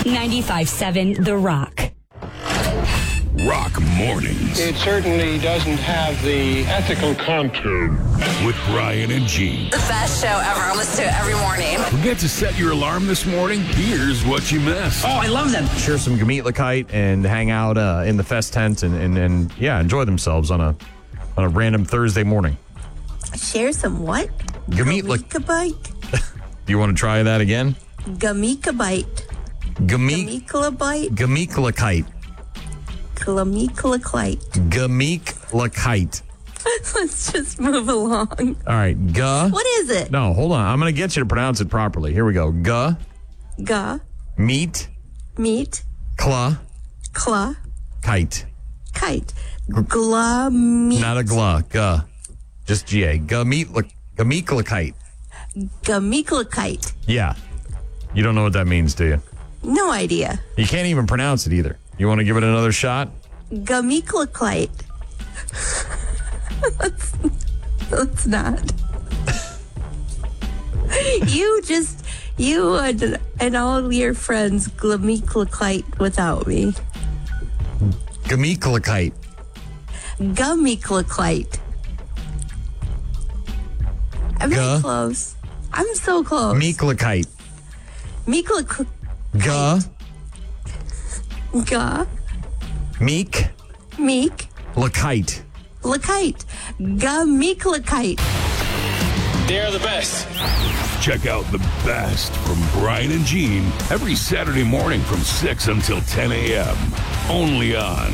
95.7 The Rock. Rock Mornings. It certainly doesn't have the ethical content. With Brian and Gene. The best show ever. I listen to it every morning. Forget to set your alarm this morning? Here's what you missed. Oh, I love them. Share some Gemeetlakite and hang out in the fest tent and enjoy themselves on a random Thursday morning. Share some what? Gemeetlakite. Do you want to try that again? Gemeeklabite. Gemeeklabite. Gemeetlakite. Gemeeklakite. Let's just move along. All right, What is it? No, hold on. I'm going to get you to pronounce it properly. Here we go. Meat. Kla. Kite. Not a gla. Just G-A. Gemeeklakite. Gemeeklakite. Yeah. You don't know what that means, do you? No idea. You can't even pronounce it either. You want to give it another shot? Gemeeklakite. Let's not. You and all your friends Gemeeklakite without me. Gemeeklakite. Gemeeklakite. I'm not close. I'm so close. Meeklakite. Meeklakite. Meek. Lakite. Lakite. Gemeeklakite. They're the best. Check out the best from Brian and Gene every Saturday morning from 6 until 10 a.m. Only on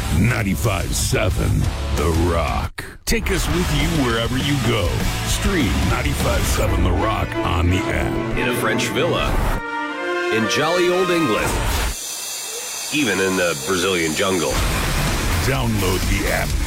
95.7 The Rock. Take us with you wherever you go. Stream 95.7 The Rock on the app. In a French villa, in jolly old England, even in the Brazilian jungle. Download the app